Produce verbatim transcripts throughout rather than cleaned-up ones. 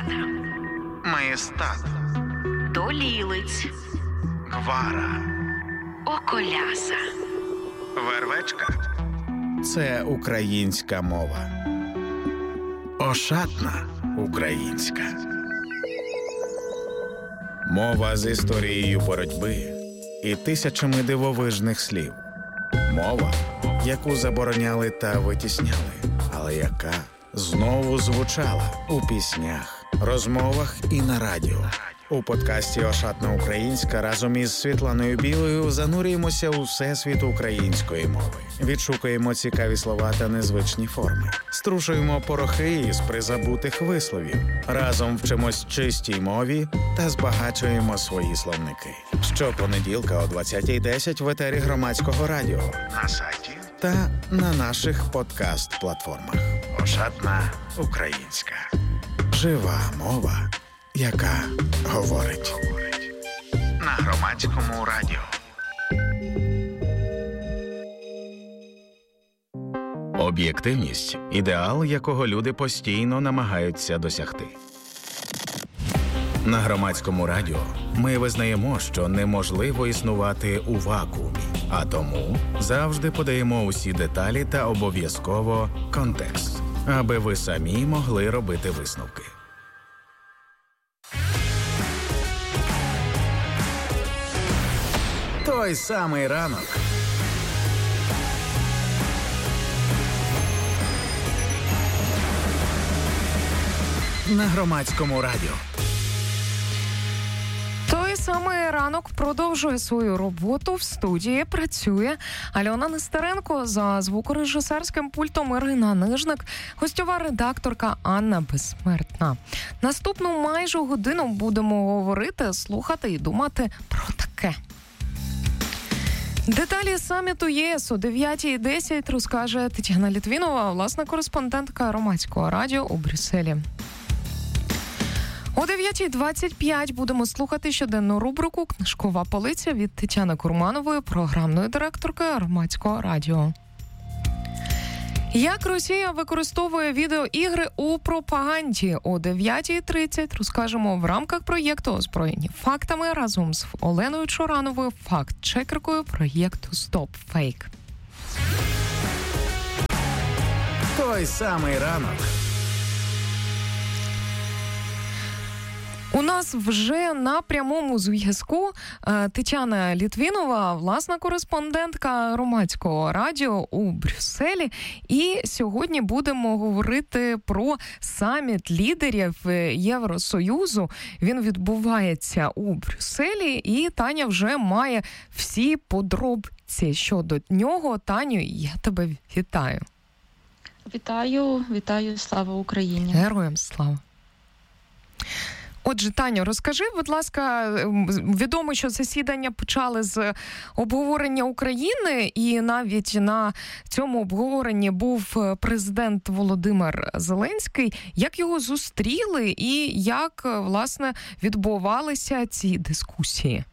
Маєстат. Маєстат. Долілиць. Гвара. Околяса. Вервечка. Це українська мова. Ошатна українська. Мова з історією боротьби і тисячами дивовижних слів. Мова, яку забороняли та витісняли, але яка знову звучала у піснях, розмовах і на радіо. У подкасті «Ошатна українська» разом із Світланою Білою занурюємося у всесвіт української мови. Відшукуємо цікаві слова та незвичні форми. Струшуємо порохи із призабутих висловів. Разом вчимось чистій мові та збагачуємо свої словники. Щопонеділка о двадцятій десять в етері Громадського радіо, на сайті та на наших подкаст-платформах. «Ошатна українська». Жива мова, яка говорить. На Громадському радіо. Об'єктивність – ідеал, якого люди постійно намагаються досягти. На Громадському радіо ми визнаємо, що неможливо існувати у вакуумі, а тому завжди подаємо усі деталі та обов'язково контекст, аби ви самі могли робити висновки. Той самий ранок. На Громадському радіо. Той самий ранок продовжує свою роботу. В студії працює Альона Нестеренко, за звукорежисерським пультом Ірина Нижник, гостьова редакторка Анна Безсмертна. Наступну майже годину будемо говорити, слухати і думати про таке. Деталі саміту ЄС о дев'ятій десять розкаже Тетяна Літвінова, власна кореспондентка Громадського радіо у Брюсселі. О дев'ятій двадцять п'ять будемо слухати щоденну рубрику «Книжкова полиця» від Тетяни Курманової, програмної директорки Громадського радіо. Як Росія використовує відеоігри у пропаганді? О дев'ятій тридцять розкажемо в рамках проєкту «Озброєні фактами» разом з Оленою Чорановою, факт-чекеркою проєкту «Стоп Фейк». Той самий ранок. У нас вже на прямому зв'язку Тетяна Літвінова, власна кореспондентка Громадського радіо у Брюсселі. І сьогодні будемо говорити про саміт лідерів Євросоюзу. Він відбувається у Брюсселі, і Таня вже має всі подробиці щодо нього. Таню, я тебе вітаю. Вітаю, вітаю, слава Україні. Героям слава. Отже, Таню, розкажи, будь ласка, відомо, що засідання почали з обговорення України, і навіть на цьому обговоренні був президент Володимир Зеленський. Як його зустріли і як, власне, відбувалися ці дискусії?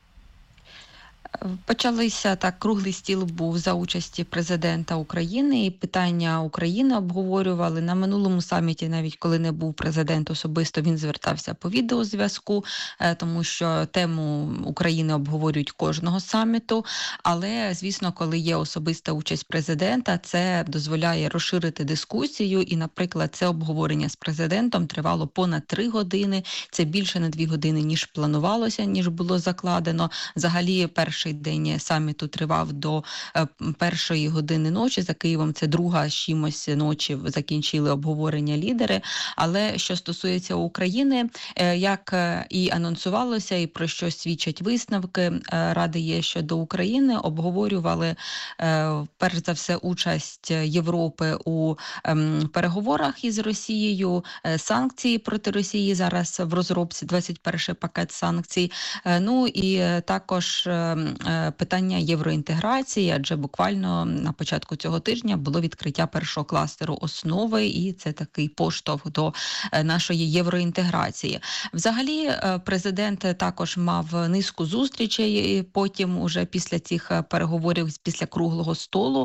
Почалися так, круглий стіл був за участі президента України, і питання України обговорювали. На минулому саміті, навіть коли не був президент особисто, він звертався по відеозв'язку, тому що тему України обговорюють кожного саміту. Але, звісно, коли є особиста участь президента, це дозволяє розширити дискусію. І, наприклад, це обговорення з президентом тривало понад три години. Це більше на дві години, ніж планувалося, ніж було закладено. Взагалі, перший день саміту тривав до першої години ночі. За Києвом це друга з чимось ночі закінчили обговорення лідери. Але що стосується України, як і анонсувалося, і про що свідчать висновки Ради ЄС щодо України, обговорювали перш за все участь Європи у переговорах із Росією, санкції проти Росії, зараз в розробці двадцять перший пакет санкцій. Ну і також питання євроінтеграції, адже буквально на початку цього тижня було відкриття першого кластеру основи, і це такий поштовх до нашої євроінтеграції. Взагалі, президент також мав низку зустрічей, потім уже після цих переговорів, після круглого столу,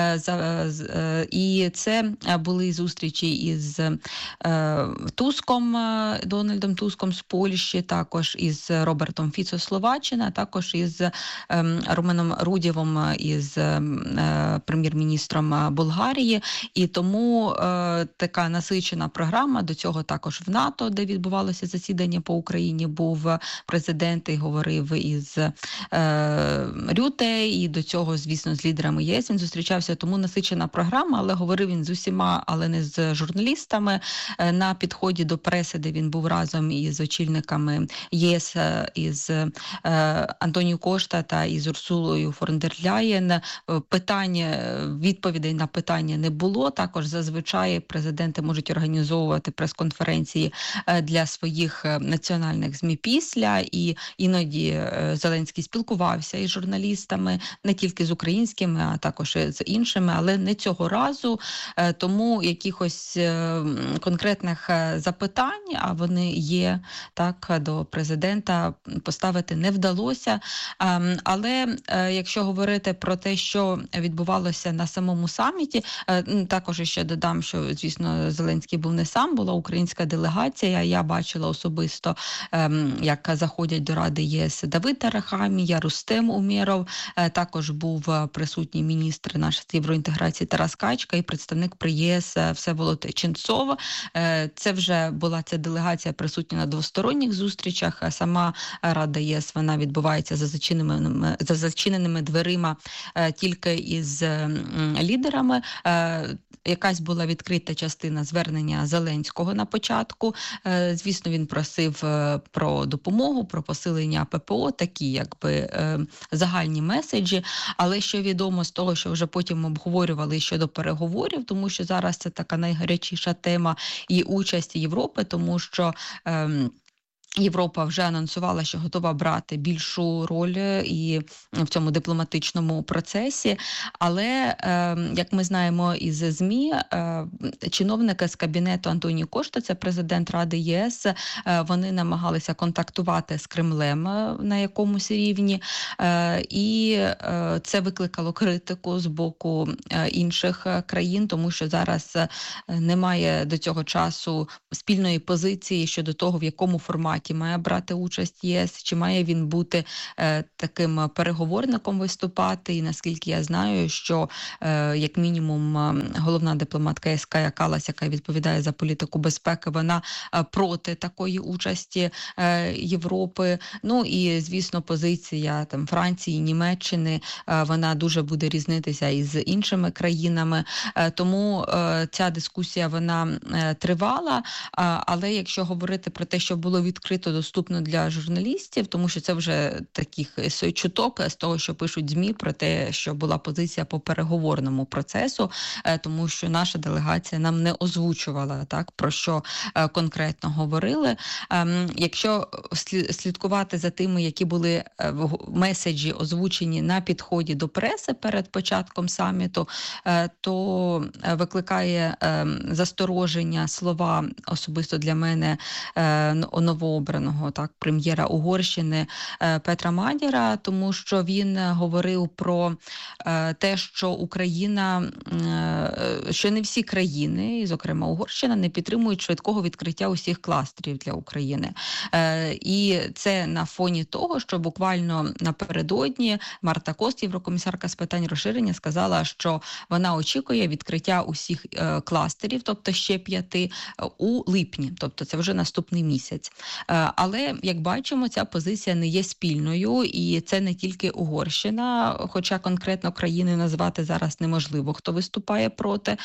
і це були зустрічі із Туском, Дональдом Туском з Польщі, також із Робертом Фіцо Словаччина, також із Руменом Рудєвом, із прем'єр-міністром Болгарії. І тому така насичена програма. До цього також в НАТО, де відбувалося засідання по Україні, був президент і говорив із Рюте, і до цього, звісно, з лідерами ЄС він зустрічався. Тому насичена програма, але говорив він з усіма, але не з журналістами. На підході до преси, де він був разом із очільниками ЄС, із Антоніо Кошта та із Урсулою фон дер Ляєн, питання, відповідей на питання не було. Також зазвичай президенти можуть організовувати прес-конференції для своїх національних ЗМІ після, і іноді Зеленський спілкувався із журналістами, не тільки з українськими, а також з іншими, але не цього разу. Тому якихось конкретних запитань, а вони є, так, до президента поставити не вдалося. Але якщо говорити про те, що відбувалося на самому саміті, також ще додам, що, звісно, Зеленський був не сам, була українська делегація. Я бачила особисто, як заходять до Ради ЄС Давид Арахамія, Рустем Умєров, також був присутній міністр наш з євроінтеграції Тарас Качка і представник при ЄС Всеволод Ченцов. Це вже була ця делегація присутня на двосторонніх зустрічах. Сама Рада ЄС, вона відбувається за зачиненими, за зачиненими дверима тільки із лідерами. Якась була відкрита частина звернення Зеленського на початку. Звісно, він просив про допомогу, про посилення ППО, такі якби загальні меседжі. Але що відомо з того, що вже потім обговорювали щодо переговорів, тому що зараз це така найгарячіша тема і участь Європи, тому що Європа вже анонсувала, що готова брати більшу роль і в цьому дипломатичному процесі. Але, як ми знаємо із ЗМІ, чиновники з кабінету Антоніо Кошта, це президент Ради ЄС, вони намагалися контактувати з Кремлем на якомусь рівні. І це викликало критику з боку інших країн, тому що зараз немає до цього часу спільної позиції щодо того, в якому форматі має брати участь ЄС, чи має він бути е, таким переговорником виступати. І наскільки я знаю, що е, як мінімум головна дипломатка ЄС Кая Каллас, яка відповідає за політику безпеки, вона е, проти такої участі е, Європи. Ну і, звісно, позиція там Франції, Німеччини, е, вона дуже буде різнитися із іншими країнами. Е, тому е, ця дискусія, вона е, тривала. А, але якщо говорити про те, що було відкрито доступно для журналістів, тому що це вже таких чуток з того, що пишуть ЗМІ, про те, що була позиція по переговорному процесу, тому що наша делегація нам не озвучувала, так, про що конкретно говорили. Якщо слідкувати за тими, які були меседжі озвучені на підході до преси перед початком саміту, то викликає застороження слова особисто для мене новообраного, так, прем'єра Угорщини Петра Мадяра, тому що він говорив про те, що Україна, що не всі країни, і, зокрема, Угорщина, не підтримують швидкого відкриття усіх кластерів для України. І це на фоні того, що буквально напередодні Марта Кост, єврокомісарка з питань розширення, сказала, що вона очікує відкриття усіх кластерів, тобто ще п'яти, у липні, тобто це вже наступний місяць. Але, як бачимо, ця позиція не є спільною, і це не тільки Угорщина, хоча конкретно країни назвати зараз неможливо, хто виступає проти.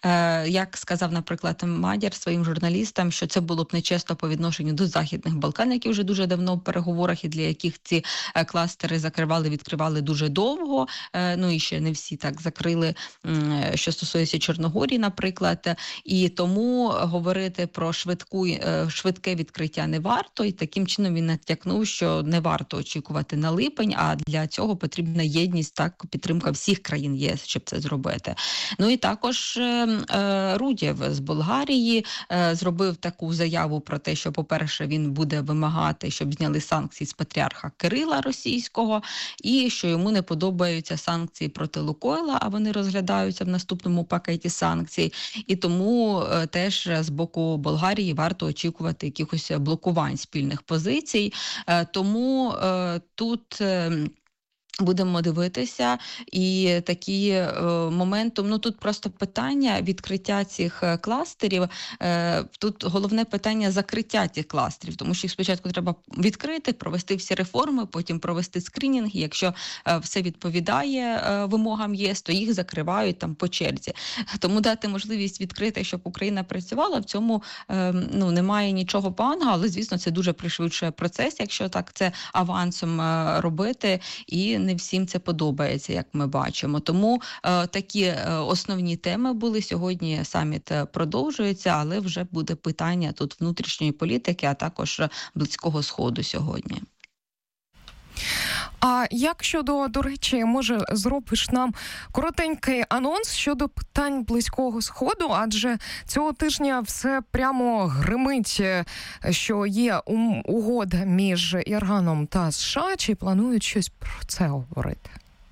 Як сказав, наприклад, Мадяр своїм журналістам, що це було б нечесно по відношенню до Західних Балкан, які вже дуже давно в переговорах і для яких ці кластери закривали, відкривали дуже довго, ну і ще не всі так закрили, що стосується Чорногорії, наприклад. І тому говорити про швидку, швидке відкриття не варто. варто, і таким чином він натякнув, що не варто очікувати на липень, а для цього потрібна єдність, так, підтримка всіх країн ЄС, щоб це зробити. Ну і також е, Рудєв з Болгарії е, зробив таку заяву про те, що, по-перше, він буде вимагати, щоб зняли санкції з патріарха Кирила російського, і що йому не подобаються санкції проти Лукойла, а вони розглядаються в наступному пакеті санкцій. І тому е, теж з боку Болгарії варто очікувати якихось блокувань спільних позицій. Е, тому е, тут... Е, Будемо дивитися, і такі е, моментом, ну тут просто питання відкриття цих кластерів, е, тут головне питання закриття цих кластерів, тому що їх спочатку треба відкрити, провести всі реформи, потім провести скринінг, і якщо е, все відповідає е, вимогам ЄС, то їх закривають там по черзі. Тому дати можливість відкрити, щоб Україна працювала, в цьому е, ну, немає нічого поганого, але, звісно, це дуже пришвидшує процес, якщо так це авансом е, робити, і не всім це подобається, як ми бачимо. Тому е, такі е, основні теми були. Сьогодні саміт продовжується, але вже буде питання тут внутрішньої політики, а також Близького Сходу сьогодні. А як щодо, до речі, може зробиш нам коротенький анонс щодо питань Близького Сходу, адже цього тижня все прямо гримить, що є угода між Іраном та США, чи планують щось про це говорити?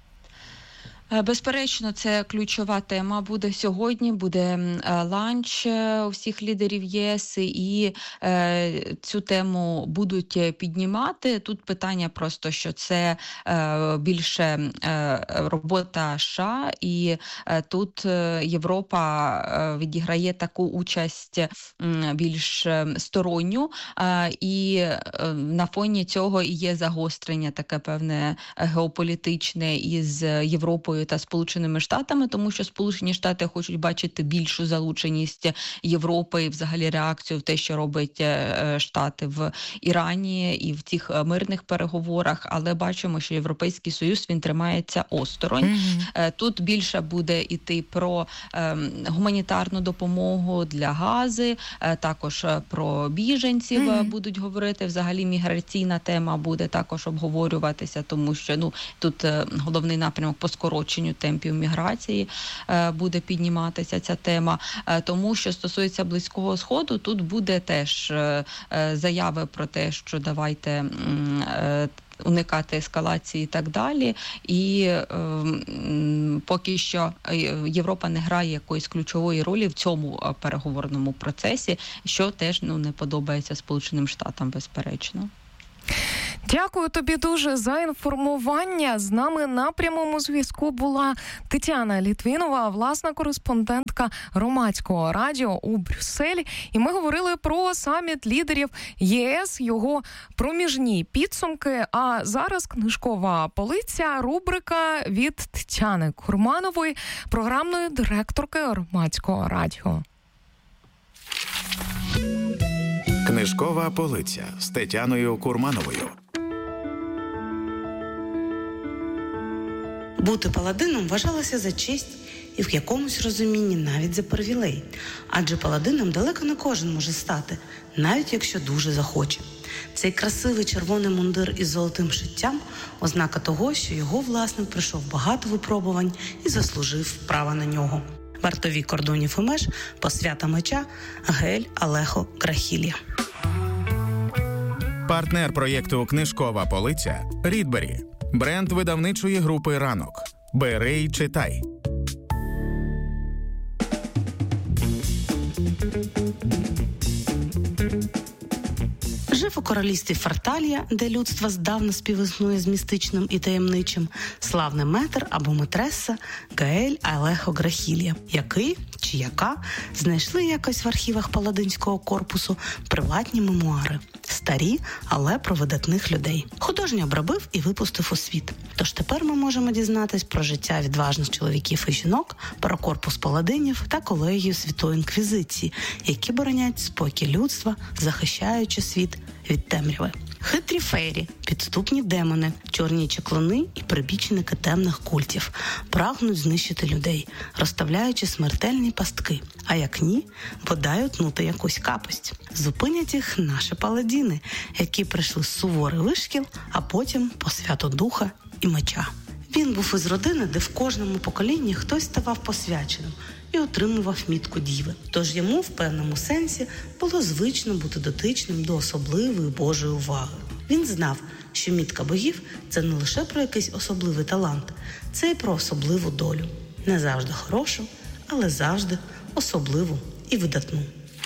Безперечно, це ключова тема буде сьогодні, буде ланч у всіх лідерів ЄС, і е, цю тему будуть піднімати. Тут питання просто, що це е, більше е, робота США, і е, тут Європа е, відіграє таку участь е, більш сторонню, е, і е, на фоні цього і є загострення таке певне геополітичне із Європою та Сполученими Штатами, тому що Сполучені Штати хочуть бачити більшу залученість Європи і взагалі реакцію в те, що робить Штати в Ірані і в цих мирних переговорах, але бачимо, що Європейський Союз, він тримається осторонь. Mm-hmm. Тут більше буде йти про е, гуманітарну допомогу для Гази, е, також про біженців mm-hmm. будуть говорити, взагалі міграційна тема буде також обговорюватися, тому що ну тут е, головний напрямок по скороченню темпів міграції е, буде підніматися ця тема. Е, тому, що стосується Близького Сходу, тут буде теж е, заяви про те, що давайте е, уникати ескалації і так далі. І е, поки що Європа не грає якоїсь ключової ролі в цьому переговорному процесі, що теж ну, не подобається Сполученим Штатам, безперечно. Дякую тобі дуже за інформування. З нами на прямому зв'язку була Тетяна Літвінова, власна кореспондентка Громадського радіо у Брюсселі. І ми говорили про саміт лідерів ЄС, його проміжні підсумки. А зараз книжкова полиця, рубрика від Тетяни Курманової, програмної директорки Громадського радіо. Книжкова полиця з Тетяною Курмановою. Бути паладином вважалося за честь і в якомусь розумінні навіть за привілей. Адже паладином далеко не кожен може стати, навіть якщо дуже захоче. Цей красивий червоний мундир із золотим шиттям – ознака того, що його власник пройшов багато випробувань і заслужив право на нього. Вартові кордонів і меж, посвята меча Гаель Алехо Грахілія. Партнер проєкту «Книжкова полиця» – Рідбері. Бренд видавничої групи «Ранок». Бери й читай. Жив у королівстві Фарталія, де людство здавна співіснує з містичним і таємничим, славний метр або метреса Гаель Алехо Грахілія, який чи яка знайшли якось в архівах паладинського корпусу приватні мемуари. Старі, але про видатних людей. Художньо обробив і випустив у світ. Тож тепер ми можемо дізнатись про життя відважних чоловіків і жінок, про корпус паладинів та колегію Святої Інквізиції, які боронять спокій людства, захищаючи світ від темряви. Хитрі фейрі, підступні демони, чорні чаклуни і прибічники темних культів прагнуть знищити людей, розставляючи смертельні пастки. А як ні, бодай утнути якусь капость. Зупинять їх наші паладіни, які прийшли з суворий вишкіл, а потім по святу духа і меча. Він був із родини, де в кожному поколінні хтось ставав посвяченим і отримував мітку діви. Тож йому в певному сенсі було звично бути дотичним до особливої Божої уваги. Він знав, що мітка богів – це не лише про якийсь особливий талант, це й про особливу долю. Не завжди хорошу, але завжди особливу і видатну.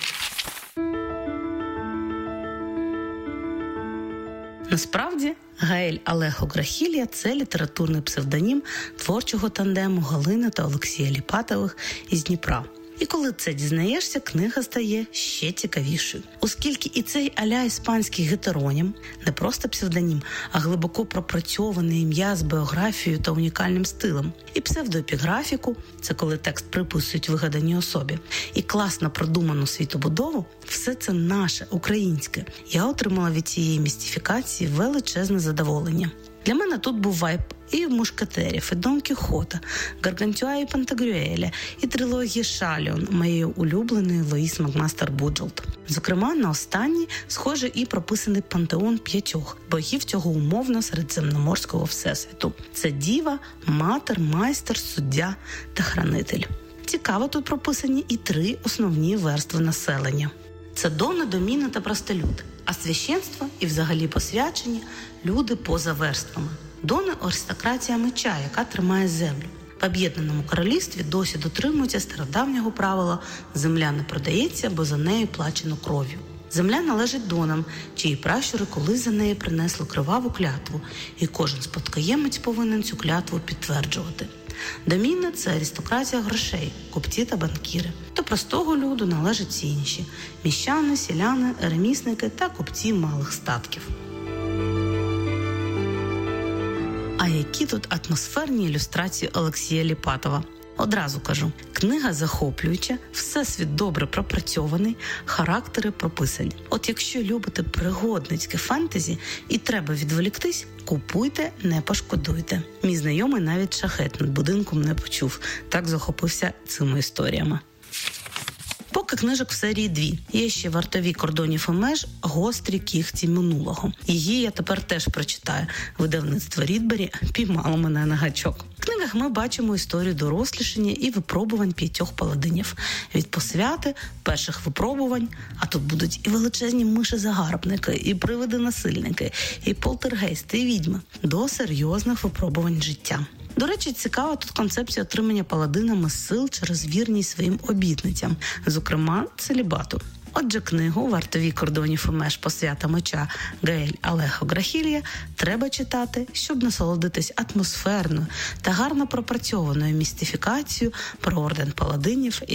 Насправді, Гаель Алехо Грахілія – це літературний псевдонім творчого тандему Галини та Олексія Ліпатових із Дніпра. І коли це дізнаєшся, книга стає ще цікавішою. Оскільки і цей а-ля іспанський гетеронім – не просто псевдонім, а глибоко пропрацьоване ім'я з біографією та унікальним стилем. І псевдоепіграфіку – це коли текст приписують вигаданій особі. І класно продуману світобудову – все це наше, українське. Я отримала від цієї містифікації величезне задоволення. Для мене тут був вайб і мушкетерів, і Дон Кіхота, Гаргантюа і Пантагрюеля, і трилогії Шаліон, моєї улюбленої Луїс Макмастер Буджолд. Зокрема, на останній схоже і прописаний пантеон п'ятьох богів цього умовно середземноморського всесвіту. Це діва, матер, майстер, суддя та хранитель. Цікаво, тут прописані і три основні верстви населення. Це дони, доміни та простолюди, а священство і взагалі посвячені – люди поза верствами. Дони – аристократія меча, яка тримає землю. В об'єднаному королівстві досі дотримуються стародавнього правила «земля не продається, бо за нею плачено кров'ю». Земля належить донам, чиї пращури колись за неї принесли криваву клятву, і кожен спадкоємець повинен цю клятву підтверджувати. Доміни – це аристократія грошей, купці та банкіри. До простого люду належать всі інші – міщани, селяни, ремісники та купці малих статків. А які тут атмосферні ілюстрації Олексія Ліпатова. Одразу кажу, книга захоплююча, всесвіт добре пропрацьований, характери прописані. От якщо любите пригодницьке фентезі і треба відволіктись, купуйте, не пошкодуйте. Мій знайомий навіть шахет над будинком не почув, так захопився цими історіями. Поки книжок в серії дві. Є ще «Вартові кордонів і меж. Гострі кігті минулого». Її я тепер теж прочитаю. Видавництво Рідбері піймало мене на гачок. В книгах ми бачимо історію дорослішання і випробувань п'ятьох паладинів. Від посвяти, перших випробувань, а тут будуть і величезні миші-загарбники, і привиди-насильники, і полтергейсти, і відьми, до серйозних випробувань життя. До речі, цікава тут концепція отримання паладинами сил через вірність своїм обітницям, зокрема, целібату. Отже, книгу «Вартові кордонів і меж. Посвята меча» Гаель Алехо Грахілія треба читати, щоб насолодитись атмосферною та гарно пропрацьованою містифікацією про орден паладинів